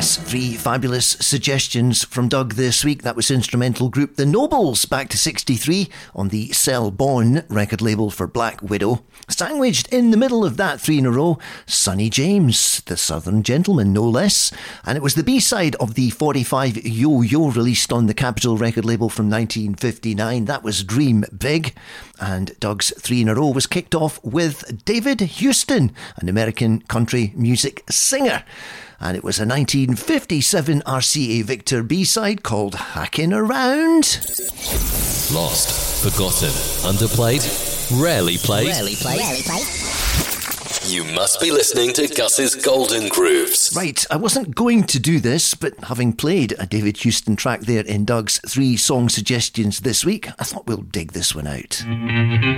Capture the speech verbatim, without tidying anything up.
Yes, three fabulous suggestions from Doug this week. That was instrumental group The Nobles, back to sixty-three on the Selborne record label for Black Widow. Sandwiched in the middle of that three in a row, Sonny James, the Southern Gentleman, no less. And it was the B-side of the forty-five Yo-Yo released on the Capitol record label from nineteen fifty-nine. That was Dream Big. And Doug's three in a row was kicked off with David Houston, an American country music singer. And it was a nineteen fifty-seven R C A Victor B-side called Hacking Around. Lost, forgotten, underplayed, rarely played. Rarely played. Rarely played. You must be listening to Gus's Golden Grooves. Right, I wasn't going to do this, but having played a David Houston track there in Doug's three song suggestions this week, I thought we'll dig this one out.